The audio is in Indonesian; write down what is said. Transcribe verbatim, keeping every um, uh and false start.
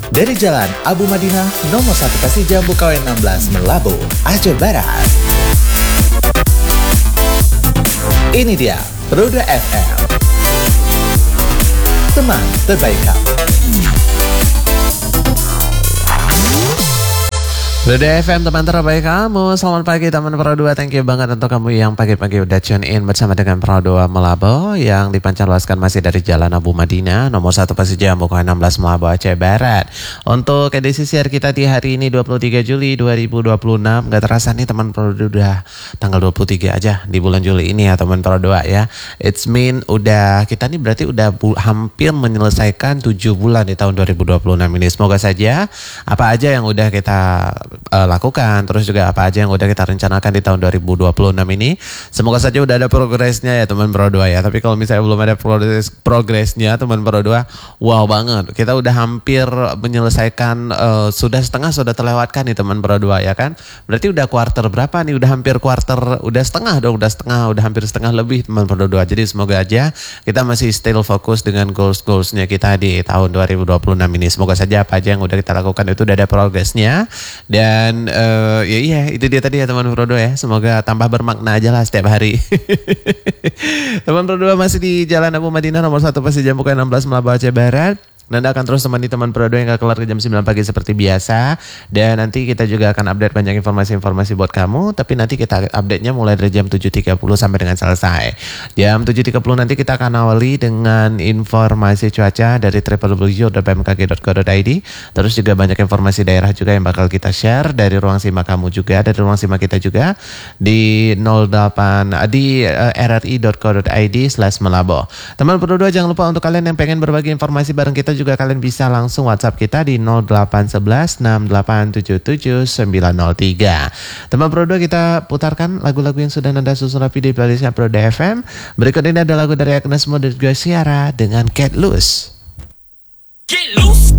Dari Jalan Abu Madinah nomor satu Kasih Jambu K W enam belas Melabo, Aceh Barat. Ini dia Roda F M, teman terbaik kamu. Roda F M, teman terbaik kamu. Selamat pagi teman Pro dua. Thank you banget untuk kamu yang pagi-pagi udah tune in bersama dengan Pro dua Melabo yang dipancarluaskan masih dari Jalan Abu Madinah nomor satu Pasir Jambu K W enam belas Melabo, Aceh Barat. Untuk edisi siar kita di hari ini dua puluh tiga Juli dua ribu dua puluh enam. Gak terasa nih teman Pro dua udah tanggal dua puluh tiga aja di bulan Juli ini ya teman Pro dua ya. It's mean udah kita nih berarti udah bu, hampir menyelesaikan tujuh bulan di tahun dua ribu dua puluh enam ini. Semoga saja apa aja yang udah kita Uh, lakukan, terus juga apa aja yang udah kita rencanakan di tahun dua ribu dua puluh enam ini, semoga saja udah ada progresnya ya teman Pro dua ya. Tapi kalau misalnya belum ada progres progresnya teman Pro dua, wow banget, kita udah hampir menyelesaikan, uh, sudah setengah sudah terlewatkan nih teman Pro dua ya kan. Berarti udah kuarter berapa nih? Udah hampir kuarter, udah setengah dong, udah setengah, udah hampir setengah lebih teman Pro dua. Jadi semoga aja kita masih still fokus dengan goals-goalsnya kita di tahun dua ribu dua puluh enam ini. Semoga saja apa aja yang udah kita lakukan itu udah ada progresnya. Dan uh, ya iya itu dia tadi ya teman Pro dua ya. Semoga tambah bermakna aja lah setiap hari. Teman Pro dua masih di Jalan Abu Madinah nomor satu Pasir Jambu K W enam belas Melabo, Aceh Barat. Anda akan terus temani teman Pro dua yang gak kelar ke jam sembilan pagi seperti biasa. Dan nanti kita juga akan update banyak informasi-informasi buat kamu. Tapi nanti kita update-nya mulai dari jam tujuh tiga puluh sampai dengan selesai. Jam tujuh tiga puluh nanti kita akan awali dengan informasi cuaca dari w w w dot b m k g dot co dot i d. Terus juga banyak informasi daerah juga yang bakal kita share dari ruang simak kamu juga, dari ruang simak kita juga di nol delapan di uh, r r i dot co dot i d slash melabo. Teman Pro dua, jangan lupa untuk kalian yang pengen berbagi informasi bareng kita juga kalian bisa langsung WhatsApp kita di nol delapan satu satu enam delapan tujuh tujuh sembilan nol tiga. Teman Pro dua, kita putarkan lagu-lagu yang sudah Anda susun rapi di playlistnya Pro dua F M. Berikut ini ada lagu dari Agnes Mo dan juga Ciara dengan Get Loose. Get loose.